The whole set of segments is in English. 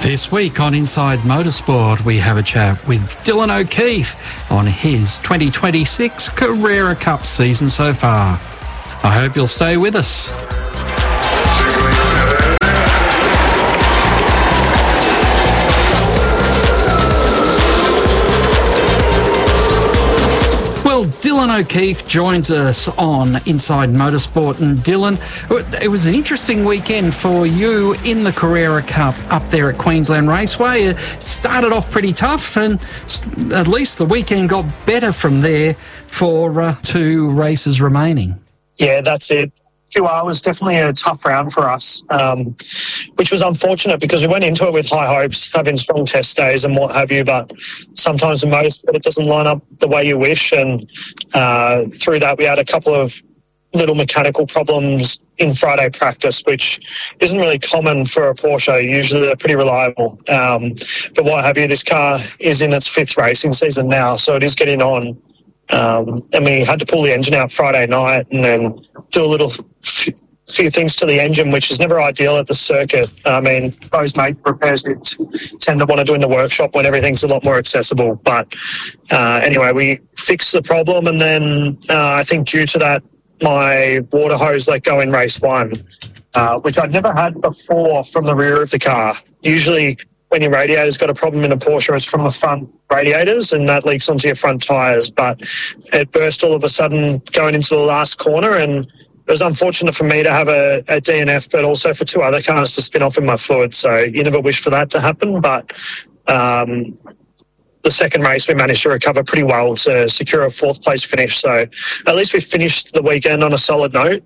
This week on Inside Motorsport, we have a chat with Dylan O'Keefe on his 2026 Carrera Cup season so far. I hope you'll stay with us. Dylan O'Keefe joins us on Inside Motorsport. And Dylan, it was an interesting weekend for you in the Carrera Cup up there at Queensland Raceway. It started off pretty tough, and at least the weekend got better from there for 2 races remaining. Yeah, that's it. QR was definitely a tough round for us, which was unfortunate because we went into it with high hopes, having strong test days and what have you, but sometimes the motorsport, it doesn't line up the way you wish, and through that we had a couple of little mechanical problems in Friday practice, which isn't really common for a Porsche. Usually they're pretty reliable, but what have you, this car is in its 5th racing season now, so it is getting on. And we had to pull the engine out Friday night and then do a little few things to the engine, which is never ideal at the circuit. I mean, those major repairs you tend to want to do in the workshop when everything's a lot more accessible. But anyway, we fixed the problem, and then I think due to that, my water hose let go in race 1, which I'd never had before from the rear of the car. Usually when your radiator's got a problem in a Porsche, it's from the front radiators, and that leaks onto your front tyres. But it burst all of a sudden going into the last corner, and it was unfortunate for me to have a DNF, but also for 2 other cars to spin off in my fluid. So you never wish for that to happen. But the second race, we managed to recover pretty well to secure a 4th place finish. So at least we finished the weekend on a solid note.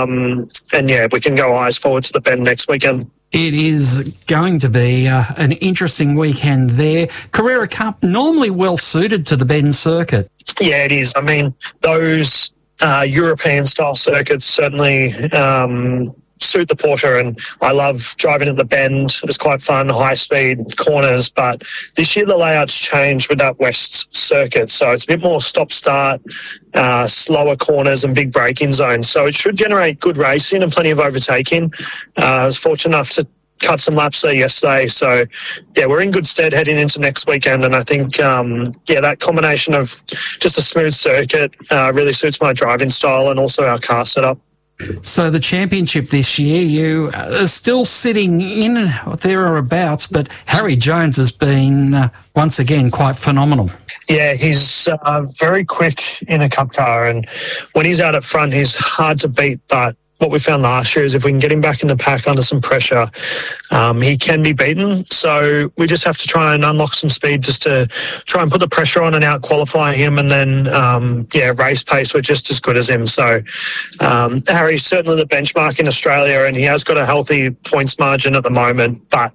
And yeah, we can go eyes forward to the Bend next weekend. It is going to be an interesting weekend there. Carrera Cup, normally well suited to the Bend circuit. Yeah, it is. I mean, those European-style circuits certainly suit the Porsche, and I love driving at the Bend. It's quite fun, high-speed corners, but this year the layout's changed with that West circuit, so it's a bit more stop-start, slower corners and big braking zones, so it should generate good racing and plenty of overtaking. I was fortunate enough to cut some laps there yesterday, so yeah, we're in good stead heading into next weekend, and I think that combination of just a smooth circuit really suits my driving style and also our car setup. So the championship this year, you are still sitting in there or abouts, but Harry Jones has been once again quite phenomenal. Yeah, he's very quick in a cup car, and when he's out at front, he's hard to beat, but what we found last year is if we can get him back in the pack under some pressure, he can be beaten. So we just have to try and unlock some speed just to try and put the pressure on and out-qualify him, and then, race pace, we're just as good as him. So Harry's certainly the benchmark in Australia, and he has got a healthy points margin at the moment, but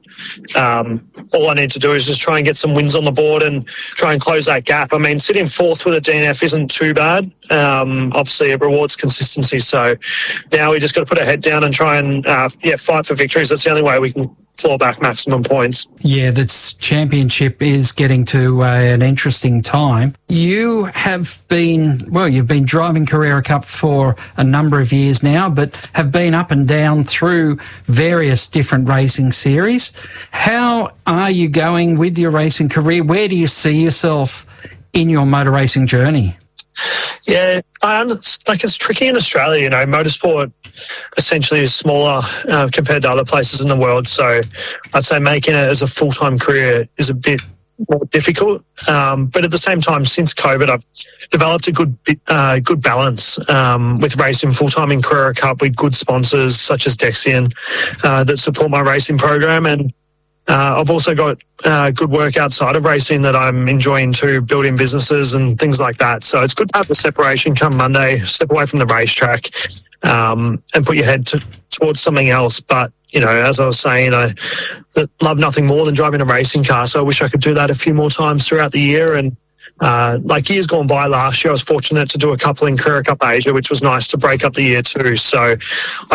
all I need to do is just try and get some wins on the board and try and close that gap. I mean, sitting 4th with a DNF isn't too bad. Obviously, it rewards consistency. So now we just got to put our head down and try and fight for victories. That's the only way we can claw back maximum points. Yeah, this championship is getting to an interesting time. You have you've been driving Carrera Cup for a number of years now, but have been up and down through various different racing series. How are you going with your racing career? Where do you see yourself in your motor racing journey? Yeah, it's tricky in Australia. You know, motorsport essentially is smaller compared to other places in the world. So I'd say making it as a full-time career is a bit more difficult. But at the same time, since COVID, I've developed a good balance with racing full-time in Carrera Cup with good sponsors such as Dexian that support my racing program. And I've also got good work outside of racing that I'm enjoying too, building businesses and things like that. So it's good to have the separation come Monday, step away from the racetrack and put your head towards something else. But, you know, as I was saying, I love nothing more than driving a racing car. So I wish I could do that a few more times throughout the year. And like years gone by last year, I was fortunate to do a couple in Carrera Cup Asia, which was nice to break up the year too. So I think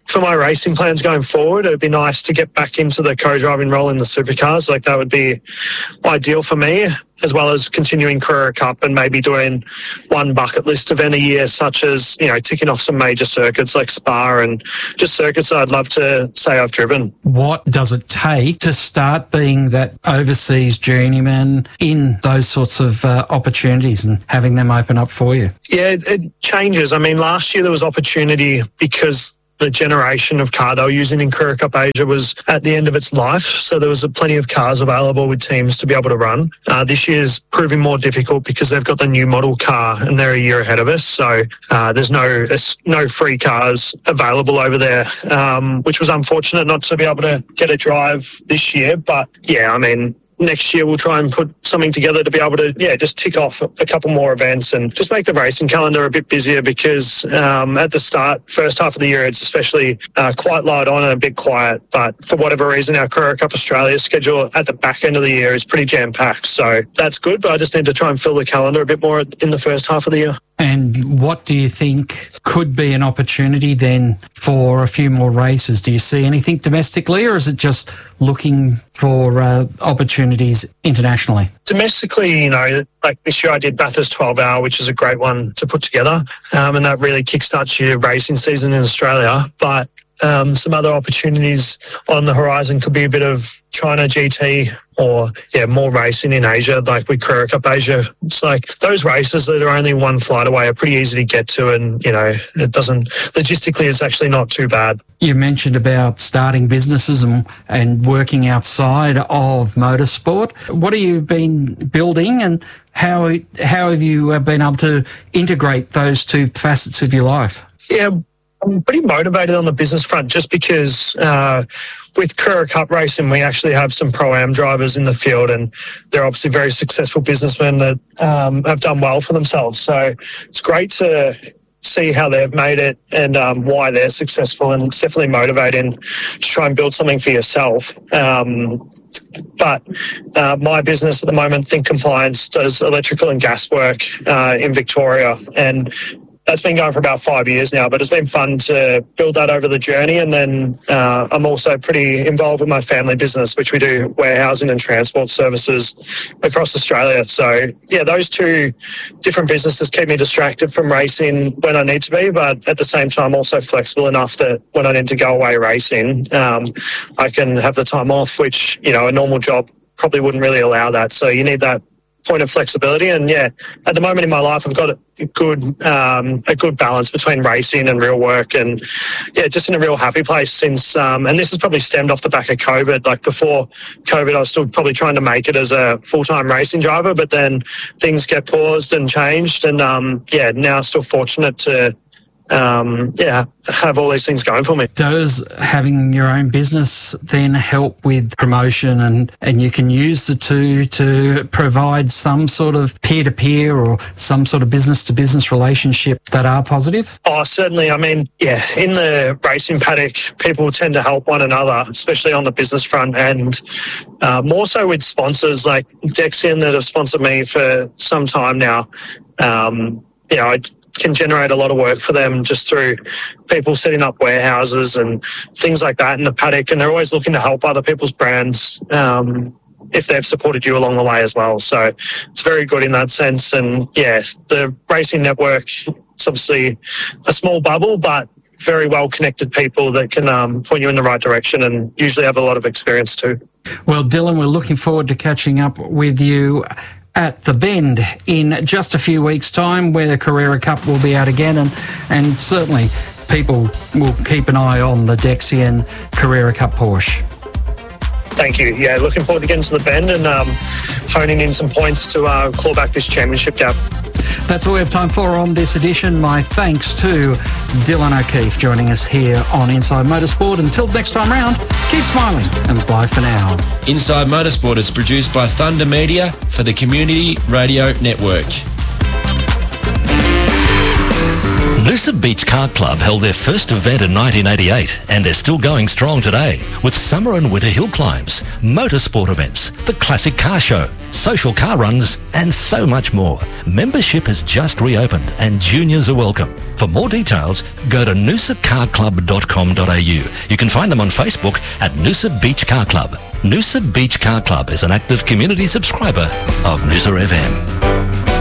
for my racing plans going forward, it'd be nice to get back into the co-driving role in the supercars. Like, that would be ideal for me, as well as continuing Carrera Cup and maybe doing one bucket list event a year, such as, you know, ticking off some major circuits like Spa and just circuits I'd love to say I've driven. What does it take to start being that overseas journeyman in those sorts of opportunities and having them open up for you? Yeah, it changes. I mean, last year there was opportunity because the generation of car they were using in Carrera Cup Asia was at the end of its life, so there was plenty of cars available with teams to be able to run. This year's proving more difficult because they've got the new model car and they're a year ahead of us, so there's no free cars available over there, which was unfortunate not to be able to get a drive this year. But yeah, I mean, next year we'll try and put something together to be able to, just tick off a couple more events and just make the racing calendar a bit busier, because at the start, first half of the year, it's especially quite light on and a bit quiet. But for whatever reason, our Carrera Cup Australia schedule at the back end of the year is pretty jam-packed. So that's good, but I just need to try and fill the calendar a bit more in the first half of the year. And what do you think could be an opportunity then for a few more races? Do you see anything domestically, or is it just looking for opportunities internationally? Domestically, like this year I did Bathurst 12 Hour, which is a great one to put together, and that really kickstarts your racing season in Australia. But some other opportunities on the horizon could be a bit of China GT or, more racing in Asia, like with Carrera Cup Asia. It's like those races that are only one flight away are pretty easy to get to, and, it doesn't, logistically, it's actually not too bad. You mentioned about starting businesses and working outside of motorsport. What have you been building, and how have you been able to integrate those two facets of your life? Yeah, I'm pretty motivated on the business front, just because with Carrera Cup racing, we actually have some Pro-Am drivers in the field, and they're obviously very successful businessmen that have done well for themselves. So it's great to see how they've made it and why they're successful, and it's definitely motivating to try and build something for yourself. But my business at the moment, Think Compliance, does electrical and gas work in Victoria, and that's been going for about 5 years now, but it's been fun to build that over the journey. And then I'm also pretty involved with my family business, which we do warehousing and transport services across Australia. So, those two different businesses keep me distracted from racing when I need to be, but at the same time also flexible enough that when I need to go away racing, I can have the time off, which, a normal job probably wouldn't really allow that. So you need that point of flexibility, and at the moment in my life I've got a good balance between racing and real work, and just in a real happy place since and this has probably stemmed off the back of COVID. Like before COVID I was still probably trying to make it as a full-time racing driver, but then things get paused and changed, and now still fortunate to have all these things going for me. Does having your own business then help with promotion, and you can use the two to provide some sort of peer-to-peer or some sort of business-to-business relationship that are positive? Oh, certainly. I mean, in the racing paddock, people tend to help one another, especially on the business front, and more so with sponsors like Dexian that have sponsored me for some time now. I can generate a lot of work for them just through people setting up warehouses and things like that in the paddock, and they're always looking to help other people's brands if they've supported you along the way as well. So it's very good in that sense. And the racing network, it's obviously a small bubble, but very well connected people that can point you in the right direction, and usually have a lot of experience too. Well, Dylan, we're looking forward to catching up with you at the Bend in just a few weeks' time, where the Carrera Cup will be out again, and certainly people will keep an eye on the Dexian Carrera Cup Porsche. Thank you. Looking forward to getting to the Bend and honing in some points to claw back this championship gap. That's all we have time for on this edition. My thanks to Dylan O'Keefe joining us here on Inside Motorsport. Until next time round, keep smiling and bye for now. Inside Motorsport is produced by Thunder Media for the Community Radio Network. Noosa Beach Car Club held their first event in 1988 and they're still going strong today with summer and winter hill climbs, motorsport events, the classic car show, social car runs and so much more. Membership has just reopened and juniors are welcome. For more details, go to noosacarclub.com.au. You can find them on Facebook at Noosa Beach Car Club. Noosa Beach Car Club is an active community subscriber of Noosa FM.